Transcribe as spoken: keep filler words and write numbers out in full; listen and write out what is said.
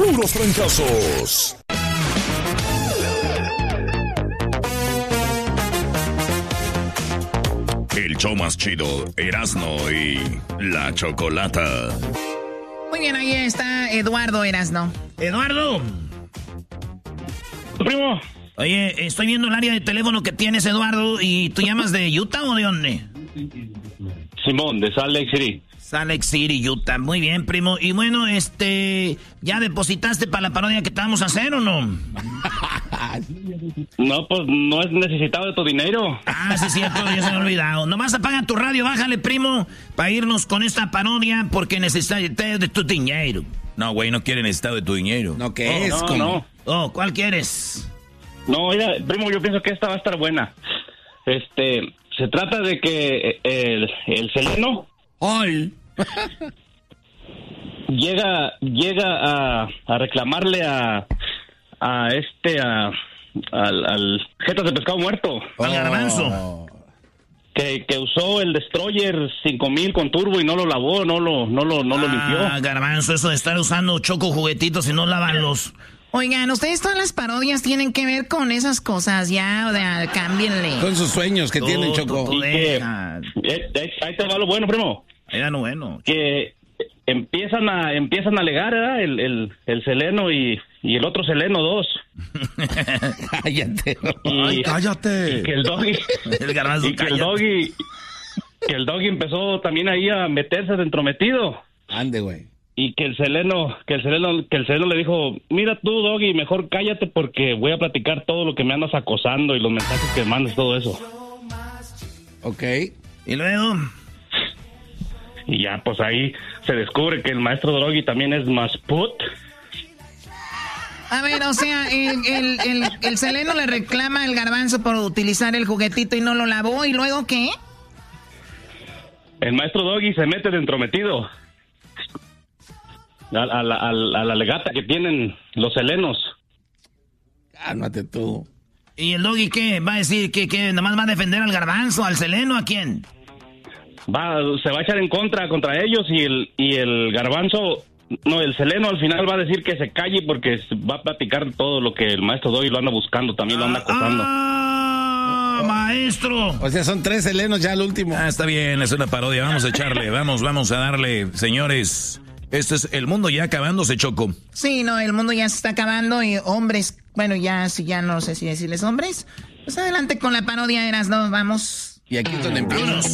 puros fracasos. El show más chido, Erasmo y la Chocolata. Muy bien, ahí está Eduardo Erasmo. Eduardo. Primo. Oye, estoy viendo el área de teléfono que tienes, Eduardo, y ¿tú llamas de Utah o de dónde? Simón, de Salt Lake City. Salt Lake City, Utah. Muy bien, primo. Y bueno, este, ¿ya depositaste para la parodia que te vamos a hacer o no? No, pues no es necesitado de tu dinero. Ah, sí es cierto, ya se me ha olvidado. Nomás apaga tu radio, bájale, primo, para irnos con esta parodia porque necesito de tu dinero. No, güey, no quiere necesitar de tu dinero. No, ¿qué no, es? No, ¿Cómo? no. Oh, ¿cuál quieres? No, mira, primo, yo pienso que esta va a estar buena. Este, se trata de que el, el Seleno... ¡Ay! llega llega a, a reclamarle a a este a al, al jetas de pescado muerto, al oh. Garbanzo, que, que usó el Destroyer cinco mil con turbo y no lo lavó, no lo no lo no ah, lo limpió. Garbanzo, eso de estar usando Choco juguetitos y no lavarlos. Oigan, ustedes todas las parodias tienen que ver con esas cosas ya, o sea, cámbienle. Con sus sueños que tú, tienen, Choco. Tú, tú que, eh, ahí te va lo bueno, primo. Ahí va lo bueno. Que empiezan a empiezan a alegar, ¿verdad? El, el, el Seleno y, y el otro Seleno dos. Cállate. Y, Ay, cállate. Y que el Doggy el Garbanzo, y que el Doggy que el Doggy empezó también ahí a meterse de entrometido. Ande, güey. Y que el Seleno, que el Seleno, que el Seleno le dijo, mira tú, Doggy, mejor cállate porque voy a platicar todo lo que me andas acosando y los mensajes que mandas, todo eso. Ok. Y luego... Y ya, pues ahí se descubre que el maestro Doggy también es más put. A ver, o sea, el, el, el, el Seleno le reclama al Garbanzo por utilizar el juguetito y no lo lavó, ¿y luego qué? El maestro Doggy se mete de entrometido a, a, la, a, la, a la legata que tienen los Selenos. Cálmate tú. ¿Y el Doggy qué? ¿Va a decir que, que nomás va a defender al Garbanzo, al Seleno, a quién? Va, se va a echar en contra contra ellos y el y el Garbanzo, no, el Seleno al final va a decir que se calle porque va a platicar todo lo que el maestro Doggy lo anda buscando, también lo anda acosando. ¡Ah, oh, maestro! O sea, son tres Selenos ya al último. Ah, está bien, es una parodia, vamos a echarle, vamos, vamos a darle, señores. Este es el mundo ya acabándose, Choco. Sí, no, el mundo ya se está acabando y hombres, bueno, ya, sí, ya no sé si decirles hombres. Pues adelante con la parodia, Erasmo, vamos. Y aquí es donde empieza.